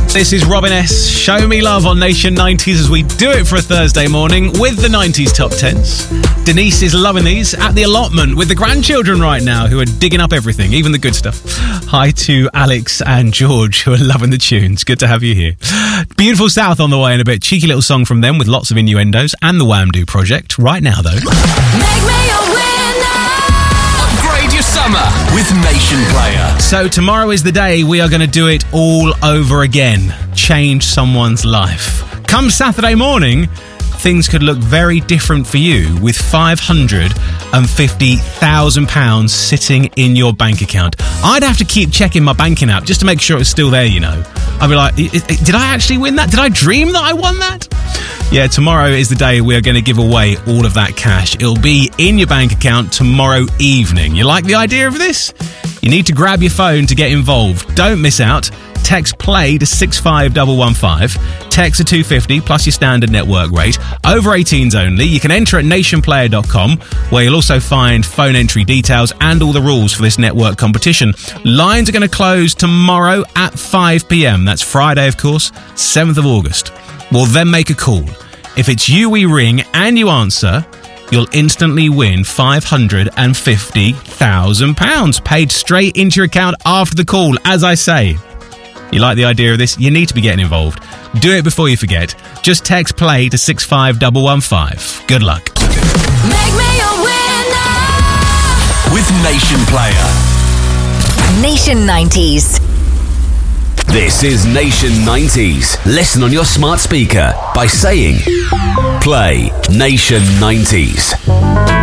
This is Robin S. Show Me Love on Nation 90s as we do it for a Thursday morning with the 90s top 10s. Denise is loving these at the allotment with the grandchildren right now who are digging up everything, even the good stuff. Hi to Alex and George who are loving the tunes. Good to have you here. Beautiful South on the way in a bit. Cheeky little song from them with lots of innuendos and the Wham-Do Project. Right now though. Make me a winner. Upgrade your summer with Nation Player. So tomorrow is the day we are going to do it all over again. Change someone's life. Come Saturday morning, things could look very different for you with £550,000 sitting in your bank account. I'd have to keep checking my banking app just to make sure it was still there, you know. I'd be like, did I actually win that? Did I dream that I won that? Yeah, tomorrow is the day we are going to give away all of that cash. It'll be in your bank account tomorrow evening. You like the idea of this? You need to grab your phone to get involved. Don't miss out. Text PLAY to 65115. Text to 250 plus your standard network rate. Over 18s only. You can enter at nationplayer.com where you'll also find phone entry details and all the rules for this network competition. Lines are going to close tomorrow at 5 p.m. That's Friday, of course, 7th of August. We'll then make a call. If it's you we ring and you answer, you'll instantly win £550,000 paid straight into your account after the call, as I say. You like the idea of this? You need to be getting involved. Do it before you forget. Just text PLAY to 65115. Good luck. Make me a winner. With Nation Player. Nation 90s. This is Nation 90s. Listen on your smart speaker by saying, Play Nation 90s.